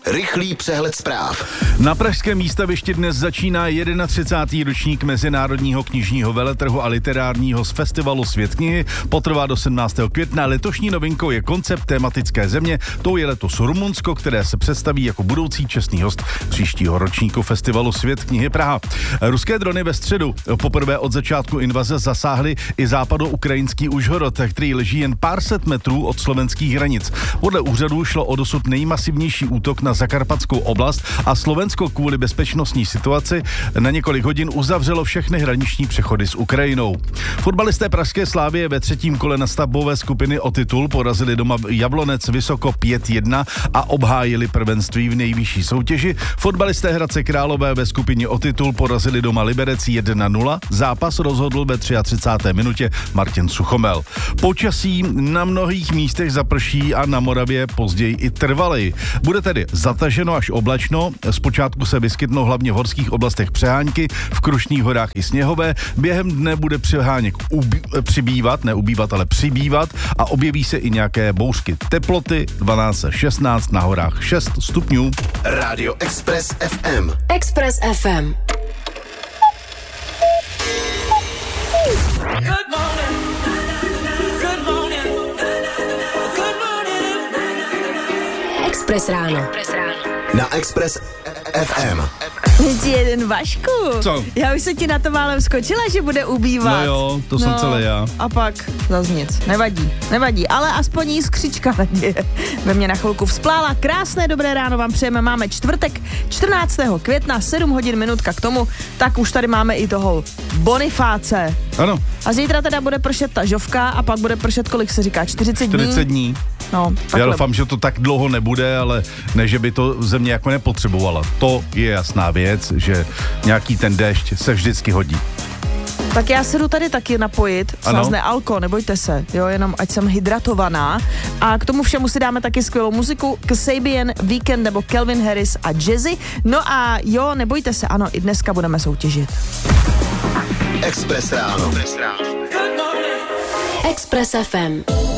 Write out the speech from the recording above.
Rychlý přehled zpráv. Na pražském výstavišti dnes začíná 31. ročník Mezinárodního knižního veletrhu a literárního z festivalu Svět knihy. Potrvá do 17. května. Letošní novinkou je koncept tématické země. Tou je letos Rumunsko, které se představí jako budoucí čestný host příštího ročníku festivalu Svět knihy Praha. Ruské drony ve středu poprvé od začátku invaze zasáhly i západoukrajinský Užhorod, který leží jen pár set metrů od slovenských hranic. Podle úřadů šlo o dosud nejmasivnější útok na Zakarpatskou oblast a Slovensko kvůli bezpečnostní situaci na několik hodin uzavřelo všechny hraniční přechody s Ukrajinou. Fotbalisté pražské Slavie ve třetím kole nastavbové skupiny o titul porazili doma Jablonec Vysoko 5-1 a obhájili prvenství v nejvyšší soutěži. Fotbalisté Hradce Králové ve skupině o titul porazili doma Liberec 1-0. Zápas rozhodl ve 33. minutě Martin Suchomel. Počasí na mnohých místech zaprší a na Moravě později i trvaleji. Bude tedy zataženo až oblačno. Zpočátku se vyskytnou hlavně v horských oblastech přehánky, v Krušných horách i sněhové. Během dne bude přeháněk přibývat, ne ubývat, ale přibývat a objeví se i nějaké bouřky. Teploty 12 až 16, na horách 6 stupňů. Radio Express FM. Express FM. Express ráno. Na Express FM. Jeden Vašku. Co? Já už se ti na to málem skočila, že bude ubývat. No jo, to jsem celý já. A pak zas nic. Nevadí, ale aspoň jiskřička naděje ve mně na chvilku vzplála. Krásné dobré ráno vám přejeme. Máme čtvrtek, 14. května, 7 hodin minutka k tomu, tak už tady máme i toho Bonifáce. Ano. A zítra teda bude pršet ta žovka a pak bude pršet, kolik se říká, 40 dní? 40 dní. No, já doufám, že to tak dlouho nebude, ale ne, že by to země jako nepotřebovala. To je jasná věc, že nějaký ten déšť se vždycky hodí. Tak já se jdu tady taky napojit, snad nealko, nebojte se, jo, jenom ať jsem hydratovaná. A k tomu všemu si dáme taky skvělou muziku, Kasabian, Weekend nebo Calvin Harris a Jazzy. No a jo, nebojte se, ano, i dneska budeme soutěžit. Express ráno. Express FM.